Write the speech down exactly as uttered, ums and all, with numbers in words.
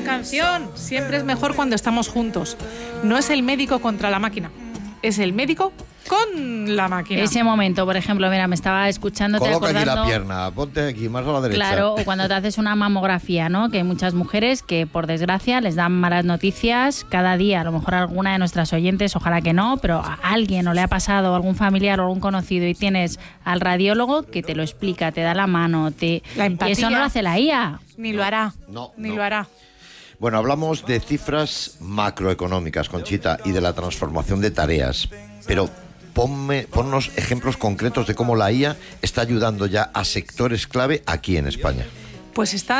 canción. Siempre es mejor cuando estamos juntos. No es el médico contra la máquina, es el médico con la máquina. Ese momento, por ejemplo, mira, me estaba escuchando. Coloca acordando, aquí la pierna, ponte aquí, más a la derecha. Claro, o cuando te haces una mamografía, ¿no? Que hay muchas mujeres que, por desgracia, les dan malas noticias cada día. A lo mejor a alguna de nuestras oyentes, ojalá que no, pero a alguien o le ha pasado, a algún familiar o algún conocido, y tienes al radiólogo que te lo explica, te da la mano, te... La empatía. Y eso no lo hace la I A. Ni lo hará. No, Ni no. lo hará. Bueno, hablamos de cifras macroeconómicas, Conchita, y de la transformación de tareas, pero ponme, ponnos ejemplos concretos de cómo la I A está ayudando ya a sectores clave aquí en España. Pues está